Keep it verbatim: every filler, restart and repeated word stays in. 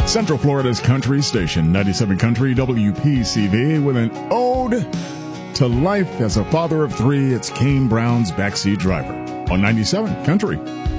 Central Florida's country station, ninety-seven Country W P C V, with an ode to life as a father of three. It's Kane Brown's Backseat Driver on ninety-seven Country.